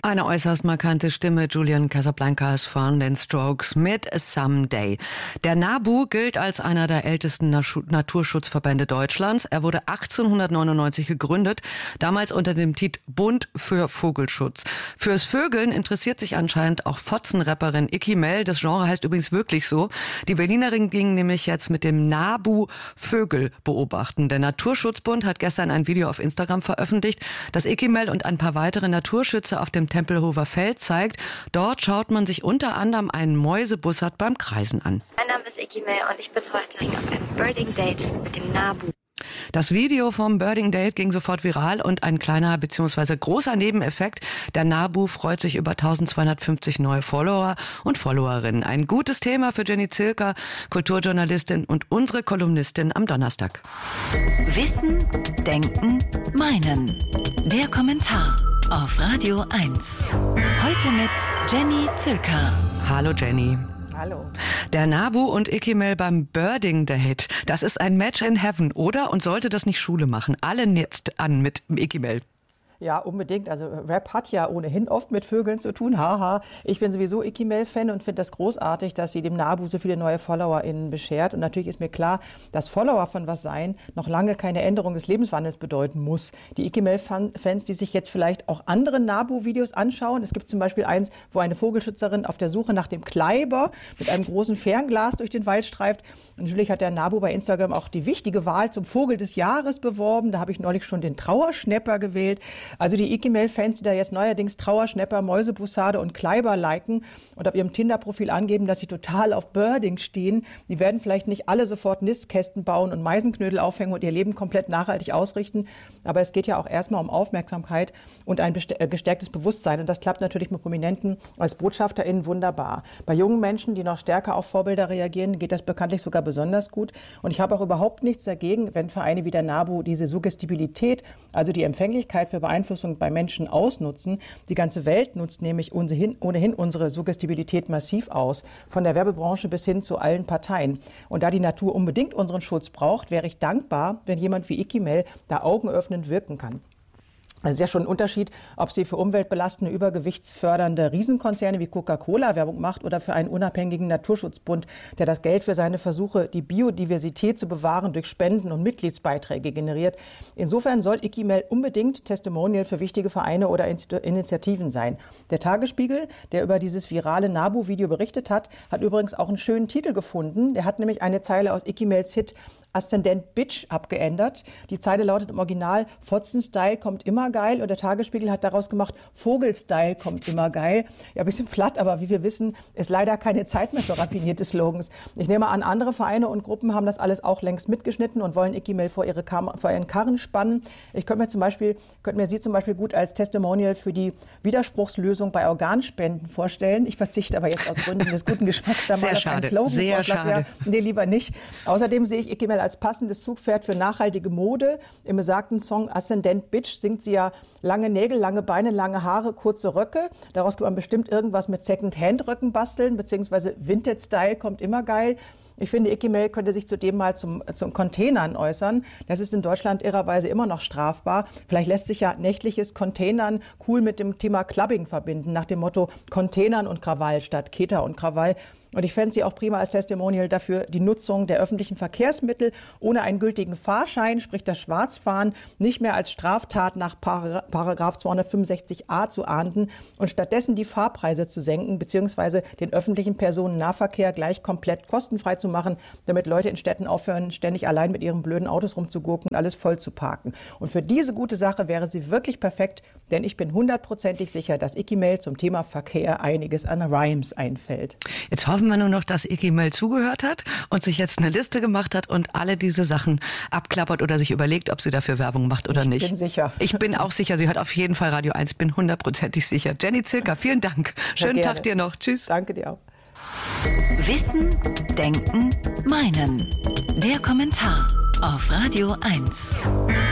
Eine äußerst markante Stimme, Julian Casablancas von den Strokes mit Someday. Der NABU gilt als einer der ältesten Naturschutzverbände Deutschlands. Er wurde 1899 gegründet, damals unter dem Titel Bund für Vogelschutz. Fürs Vögeln interessiert sich anscheinend auch Fotzenrapperin Icky Mell. Das Genre heißt übrigens wirklich so. Die Berlinerin ging nämlich jetzt mit dem NABU Vögel beobachten. Der Naturschutzbund hat gestern ein Video auf Instagram veröffentlicht, das Icky Mell und ein paar weitere Naturschützer auf dem Tempelhofer Feld zeigt. Dort schaut man sich unter anderem einen Mäusebussard beim Kreisen an. Mein Name ist Icky Mell und ich bin heute auf einem Birding Date mit dem NABU. Das Video vom Birding Date ging sofort viral und ein kleiner bzw. großer Nebeneffekt. Der NABU freut sich über 1250 neue Follower und Followerinnen. Ein gutes Thema für Jenny Zilker, Kulturjournalistin und unsere Kolumnistin am Donnerstag. Wissen, Denken, Meinen. Der Kommentar auf Radio 1. Heute mit Jenny Zilker. Hallo Jenny. Hallo. Der NABU und Icky Mell beim Birding Date. Das ist ein Match in Heaven, oder? Und sollte das nicht Schule machen? Alle jetzt an mit Icky Mell. Ja, unbedingt. Also Rap hat ja ohnehin oft mit Vögeln zu tun. Haha. Ich bin sowieso Icky Mell-Fan und finde das großartig, dass sie dem NABU so viele neue FollowerInnen beschert. Und natürlich ist mir klar, dass Follower von was sein noch lange keine Änderung des Lebenswandels bedeuten muss. Die Icky Mell-Fans, die sich jetzt vielleicht auch andere NABU-Videos anschauen. Es gibt zum Beispiel eins, wo eine Vogelschützerin auf der Suche nach dem Kleiber mit einem großen Fernglas durch den Wald streift. Und natürlich hat der NABU bei Instagram auch die wichtige Wahl zum Vogel des Jahres beworben. Da habe ich neulich schon den Trauerschnäpper gewählt. Also die Icky Mell-Fans, die da jetzt neuerdings Trauerschnäpper, Mäusebussarde und Kleiber liken und auf ihrem Tinder-Profil angeben, dass sie total auf Birding stehen, die werden vielleicht nicht alle sofort Nistkästen bauen und Meisenknödel aufhängen und ihr Leben komplett nachhaltig ausrichten. Aber es geht ja auch erstmal um Aufmerksamkeit und ein gestärktes Bewusstsein. Und das klappt natürlich mit Prominenten als BotschafterInnen wunderbar. Bei jungen Menschen, die noch stärker auf Vorbilder reagieren, geht das bekanntlich sogar besonders gut. Und ich habe auch überhaupt nichts dagegen, wenn Vereine wie der NABU diese Suggestibilität, also die Empfänglichkeit für Beeinflussung bei Menschen ausnutzen. Die ganze Welt nutzt nämlich ohnehin unsere Suggestibilität massiv aus, von der Werbebranche bis hin zu allen Parteien. Und da die Natur unbedingt unseren Schutz braucht, wäre ich dankbar, wenn jemand wie Icky Mell da augenöffnend wirken kann. Es ist ja schon ein Unterschied, ob sie für umweltbelastende, übergewichtsfördernde Riesenkonzerne wie Coca-Cola Werbung macht oder für einen unabhängigen Naturschutzbund, der das Geld für seine Versuche, die Biodiversität zu bewahren, durch Spenden und Mitgliedsbeiträge generiert. Insofern soll Icky Mell unbedingt Testimonial für wichtige Vereine oder Initiativen sein. Der Tagesspiegel, der über dieses virale NABU-Video berichtet hat, hat übrigens auch einen schönen Titel gefunden. Der hat nämlich eine Zeile aus Icky Mells Hit Aszendent Bitch abgeändert. Die Zeile lautet im Original: Fotzen-Style kommt immer geil, und der Tagesspiegel hat daraus gemacht: Vogel-Style kommt immer geil. Ja, ein bisschen platt, aber wie wir wissen, ist leider keine Zeit mehr für raffinierte Slogans. Ich nehme an, andere Vereine und Gruppen haben das alles auch längst mitgeschnitten und wollen Icky Mell vor ihren Karren spannen. Ich könnte mir sie zum Beispiel gut als Testimonial für die Widerspruchslösung bei Organspenden vorstellen. Ich verzichte aber jetzt aus Gründen des guten Geschmacks da mal auf einen Slogan. Sehr schade. Nee, lieber nicht. Außerdem sehe ich Icky Mell als passendes Zugpferd für nachhaltige Mode. Im besagten Song Aszendent Bitch singt sie ja: lange Nägel, lange Beine, lange Haare, kurze Röcke. Daraus kann man bestimmt irgendwas mit Second-Hand-Röcken basteln, beziehungsweise Vintage-Style kommt immer geil. Ich finde, Icky Mell könnte sich zudem mal zum Containern äußern. Das ist in Deutschland irrerweise immer noch strafbar. Vielleicht lässt sich ja nächtliches Containern cool mit dem Thema Clubbing verbinden, nach dem Motto Containern und Krawall statt Keter und Krawall. Und ich fände sie auch prima als Testimonial dafür, die Nutzung der öffentlichen Verkehrsmittel ohne einen gültigen Fahrschein, sprich das Schwarzfahren, nicht mehr als Straftat nach Paragraph 265a zu ahnden und stattdessen die Fahrpreise zu senken, beziehungsweise den öffentlichen Personennahverkehr gleich komplett kostenfrei zu machen, damit Leute in Städten aufhören, ständig allein mit ihren blöden Autos rumzugurken und alles voll zu parken. Und für diese gute Sache wäre sie wirklich perfekt, denn ich bin 100%ig sicher, dass Icky Mell zum Thema Verkehr einiges an Rhymes einfällt. Jetzt hoffen wir nur noch, dass Icky Mell zugehört hat und sich jetzt eine Liste gemacht hat und alle diese Sachen abklappert oder sich überlegt, ob sie dafür Werbung macht oder nicht. Ich bin sicher. Ich bin auch sicher. Sie hört auf jeden Fall Radio 1. Ich bin 100%ig sicher. Jenny Zilker, vielen Dank. Schönen Tag dir noch. Tschüss. Danke dir auch. Wissen, Denken, Meinen. Der Kommentar auf Radio 1.